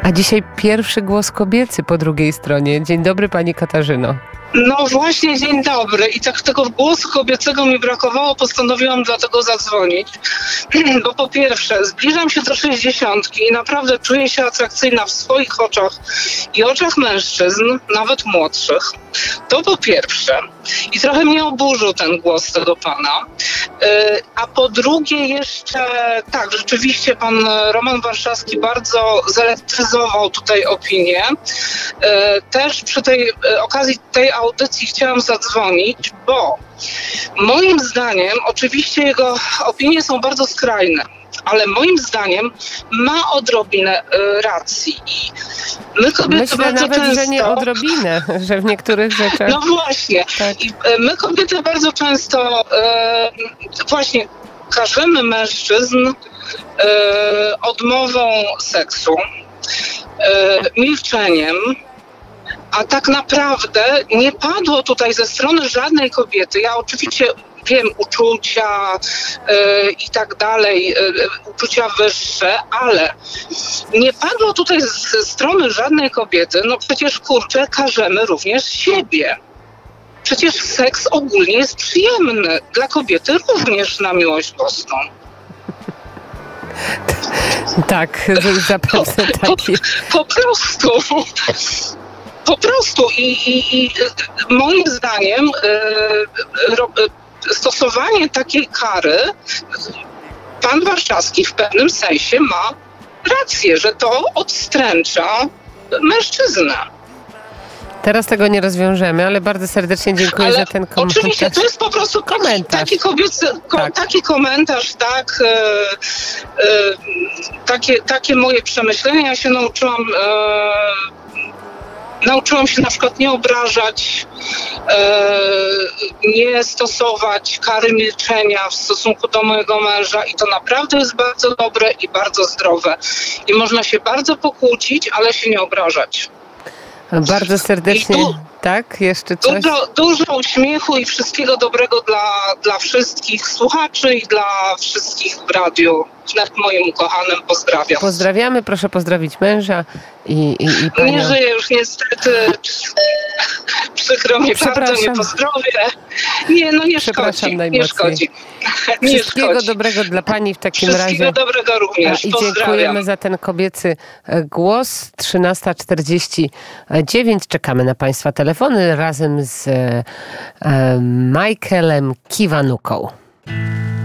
A dzisiaj pierwszy głos kobiecy po drugiej stronie. Dzień dobry, pani Katarzyno. No właśnie, dzień dobry. I tak tego głosu kobiecego mi brakowało, postanowiłam dlatego zadzwonić. Bo po pierwsze, zbliżam się do 60 i naprawdę czuję się atrakcyjna w swoich oczach i oczach mężczyzn, nawet młodszych. To po pierwsze. I trochę mnie oburzył ten głos tego pana. A po drugie jeszcze, tak, rzeczywiście pan Roman Warszawski bardzo zelektryzował tutaj opinię. Też przy tej okazji tej audycji chciałam zadzwonić, bo moim zdaniem, oczywiście jego opinie są bardzo skrajne, ale moim zdaniem ma odrobinę racji. I my kobiety myślę bardzo nawet, często... że nie odrobinę, że w niektórych rzeczach... No właśnie. Tak. I my kobiety bardzo często właśnie karzemy mężczyzn odmową seksu, milczeniem, a tak naprawdę nie padło tutaj ze strony żadnej kobiety. Ja oczywiście wiem, uczucia i tak dalej, uczucia wyższe, ale nie padło tutaj ze strony żadnej kobiety. No przecież kurczę, karzemy również siebie. Przecież seks ogólnie jest przyjemny. Dla kobiety również na miłość boską. Tak, zapewne taki. Po prostu. I moim zdaniem stosowanie takiej kary, pan Warszawski w pewnym sensie ma rację, że to odstręcza mężczyznę. Teraz tego nie rozwiążemy, ale bardzo serdecznie dziękuję za ten komentarz. Oczywiście, to jest po prostu taki kobiecy, taki komentarz, tak, takie moje przemyślenia. Ja się nauczyłam się na przykład nie obrażać, nie stosować kary milczenia w stosunku do mojego męża i to naprawdę jest bardzo dobre i bardzo zdrowe. I można się bardzo pokłócić, ale się nie obrażać. Bardzo serdecznie, tak? Jeszcze coś? Dużo uśmiechu i wszystkiego dobrego dla wszystkich słuchaczy i dla wszystkich w radiu. Nawet moim ukochanym pozdrawiam. Pozdrawiamy, proszę pozdrowić męża i panią. Nie żyję już niestety. Przykro mi bardzo, nie pozdrowię. Nie szkodzi. Nie szkodzi. Wszystkiego dobrego dla pani w takim razie. Wszystkiego dobrego również. I dziękujemy za ten kobiecy głos. 13:49. Czekamy na państwa telefony razem z Michaelem Kiwanuką.